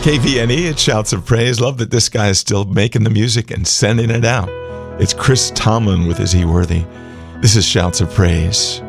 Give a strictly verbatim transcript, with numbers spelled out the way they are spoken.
K V N E, it's Shouts of Praise. Love that this guy is still making the music and sending it out. It's Chris Tomlin with Is He Worthy? This is Shouts of Praise.